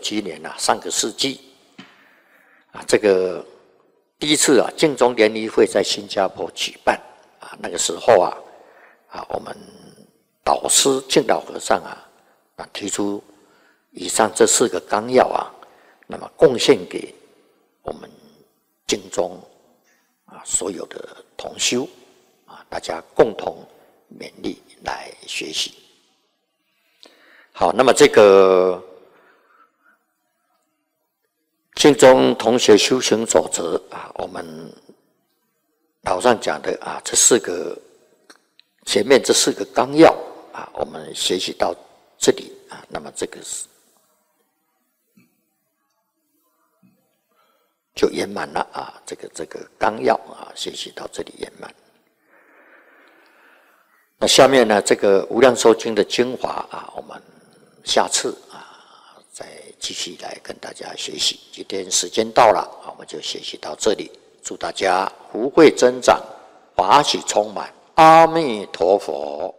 几年啊，上个世纪啊，这个第一次啊，净宗联谊会在新加坡举办啊，那个时候啊，我们导师净道和尚提出以上这4个纲要啊，那么贡献给我们净宗所有的同修大家共同勉励来学习。好，那么这个净宗同学修行守则我们老上讲的这4个前面这4个纲要我们学习到这里那么这个就圆满了这个纲要学习到这里圆满。那下面呢，这个无量寿经的精华我们下次再继续来跟大家学习。今天时间到了我们就学习到这里。祝大家福慧增长，法喜充满。阿弥陀佛。